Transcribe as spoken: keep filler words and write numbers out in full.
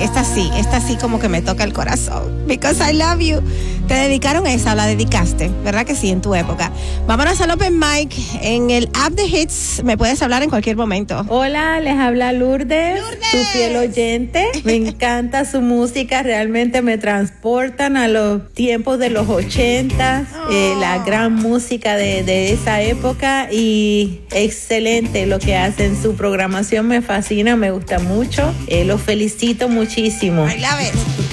esta sí, esta sí como que me toca el corazón. Because I love you. Te dedicaron esa, o la dedicaste, ¿verdad que sí? En tu época. Vámonos al Open Mic en el app de Hits. Me puedes hablar en cualquier momento. Hola, les habla Lourdes, Lourdes. su fiel oyente. Me encanta su música, realmente me transportan a los tiempos de los ochentas, oh. eh, la gran música de, de esa época, y excelente lo que hacen. Su programación me fascina, me gusta mucho. Eh, los felicito muchísimo. I love it.